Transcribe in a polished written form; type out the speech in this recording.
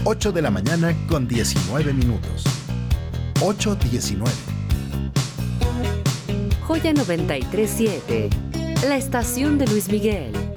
8 de la mañana con 19 minutos. 8:19. Joya 93.7, la estación de Luis Miguel.